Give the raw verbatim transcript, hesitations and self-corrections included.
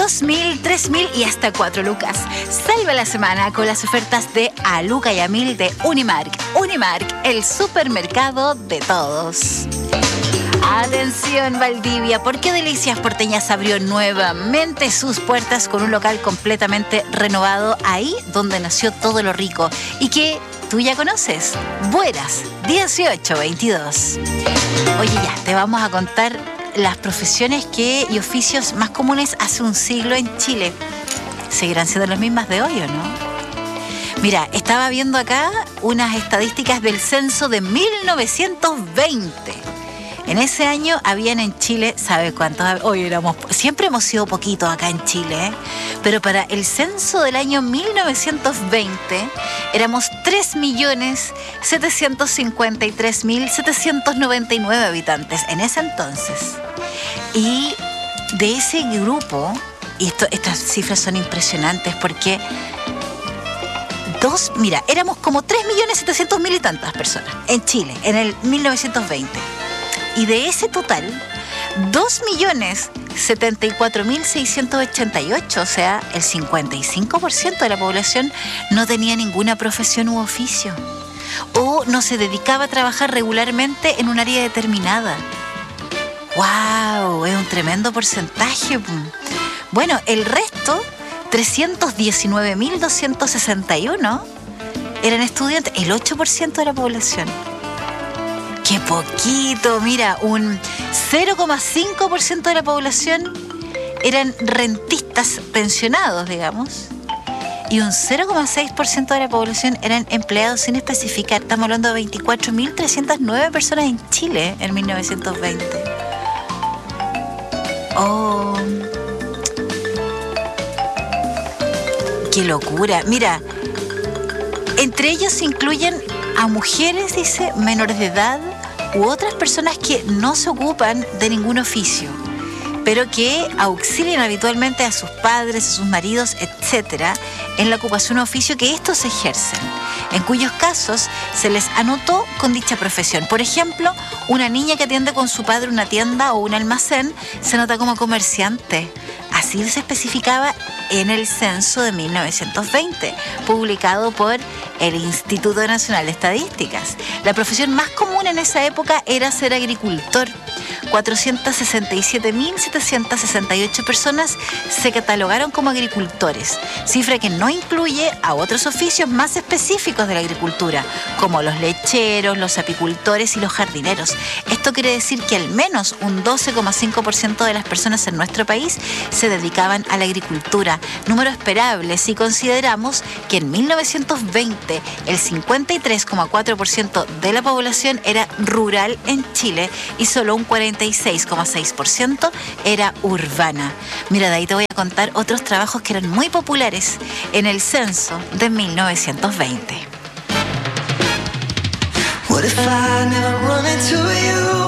dos mil, tres mil y hasta cuatro lucas. Salva la semana con las ofertas de A Luca y a Mil de Unimark. Unimark, el supermercado de todos. Atención Valdivia, porque Delicias Porteñas abrió nuevamente sus puertas con un local completamente renovado, ahí donde nació todo lo rico y que tú ya conoces. Buenas, dieciocho veintidós. Oye, ya, te vamos a contar las profesiones que y oficios más comunes hace un siglo en Chile. ¿Seguirán siendo las mismas de hoy o no? Mira, estaba viendo acá unas estadísticas del censo de mil novecientos veinte. En ese año habían en Chile, ¿sabe cuántos? Hoy éramos, siempre hemos sido poquitos acá en Chile, ¿eh? Pero para el censo del año mil novecientos veinte éramos tres millones setecientos cincuenta y tres mil setecientos noventa y nueve habitantes en ese entonces. Y de ese grupo, y esto, estas cifras son impresionantes porque dos, mira, éramos como tres millones setecientos mil y tantas personas en Chile en el mil novecientos veinte. Y de ese total, dos millones setenta y cuatro mil seiscientos ochenta y ocho, o sea, el cincuenta y cinco por ciento de la población no tenía ninguna profesión u oficio o no se dedicaba a trabajar regularmente en un área determinada. ¡Wow! Es un tremendo porcentaje. Bueno, el resto, trescientos diecinueve mil doscientos sesenta y uno, eran estudiantes, el ocho por ciento de la población. ¡Qué poquito! Mira, un cero coma cinco por ciento de la población eran rentistas pensionados, digamos, y un cero coma seis por ciento de la población eran empleados sin especificar. Estamos hablando de veinticuatro mil trescientas nueve personas en Chile en mil novecientos veinte. ¡Oh! ¡Qué locura! Mira, entre ellos se incluyen a mujeres, dice, menores de edad u otras personas que no se ocupan de ningún oficio, pero que auxilian habitualmente a sus padres, a sus maridos, etcétera, en la ocupación o oficio que estos ejercen, en cuyos casos se les anotó con dicha profesión. Por ejemplo, una niña que atiende con su padre una tienda o un almacén se anota como comerciante. Así se especificaba en el censo de mil novecientos veinte, publicado por el Instituto Nacional de Estadísticas. La profesión más común en esa época era ser agricultor. cuatrocientas sesenta y siete mil setecientas sesenta y ocho personas se catalogaron como agricultores, cifra que no incluye a otros oficios más específicos de la agricultura, como los lecheros, los apicultores y los jardineros. Esto quiere decir que al menos un doce coma cinco por ciento de las personas en nuestro país se dedicaban a la agricultura, número esperable si consideramos que en mil novecientos veinte el cincuenta y tres coma cuatro por ciento de la población era rural en Chile y solo un cuarenta y seis coma seis por ciento era urbana. Mira, de ahí te voy a contar otros trabajos que eran muy populares en el censo de mil novecientos veinte. What if I never run into you?